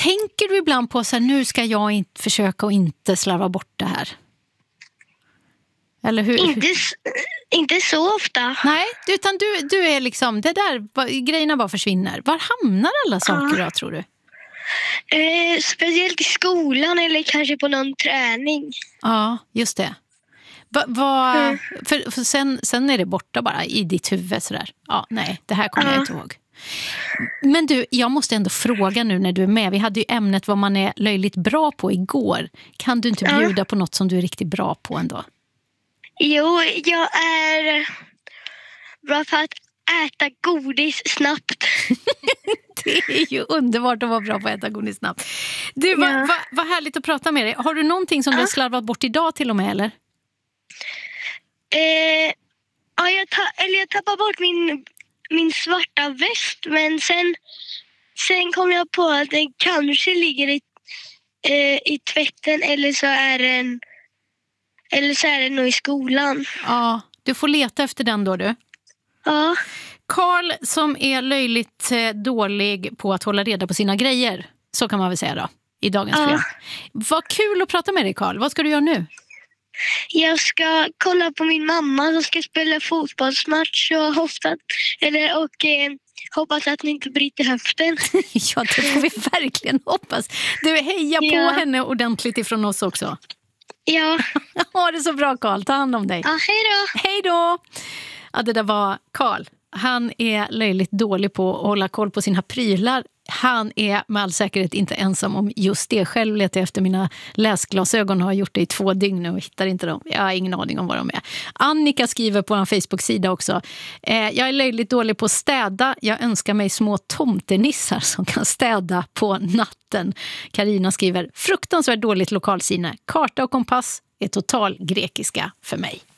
tänker du ibland på så här, nu ska jag inte försöka att inte slarva bort det här? Eller hur? Inte så ofta. Nej, utan du är liksom, det där, grejerna bara försvinner. Var hamnar alla saker då, tror du? Speciellt i skolan eller kanske på någon träning. Ja, just det. För sen är det borta bara i ditt huvud sådär. Ja, nej, det här kommer jag inte ihåg. Men du, jag måste ändå fråga nu när du är med. Vi hade ju ämnet vad man är löjligt bra på igår. Kan du inte bjuda på något som du är riktigt bra på ändå? Jo, jag är bra på att äta godis snabbt. Det är ju underbart att vara bra på att äta godis snabbt. Du, vad härligt att prata med dig. Har du någonting som du har slarvat bort idag till och med, eller? Ja, jag tappade bort min svarta väst, men sen kom jag på att den kanske ligger i tvätten eller så är den nog i skolan. Ja, du får leta efter den då, du. Ja. Carl som är löjligt dålig på att hålla reda på sina grejer, så kan man väl säga då, i dagens program. Vad kul att prata med dig, Carl. Vad ska du göra nu? Jag ska kolla på min mamma som ska spela fotbollsmatch och hoppas att ni inte bryter höften. Ja, det får vi verkligen hoppas. Du, heja på henne ordentligt ifrån oss också. Ja. Ha det så bra, Carl. Ta hand om dig. Ja, hej då. Hej då. Ja, det där var Carl. Han är löjligt dålig på att hålla koll på sina prylar. Han är med all säkerhet inte ensam om just det. Själv letar jag efter mina läsglasögon och har gjort det i 2 dygn och hittar inte dem. Jag har ingen aning om vad de är. Annika skriver på en Facebook-sida också. Jag är löjligt dålig på att städa. Jag önskar mig små tomtenissar som kan städa på natten. Karina skriver, fruktansvärt dåligt lokalsinne. Karta och kompass är total grekiska för mig.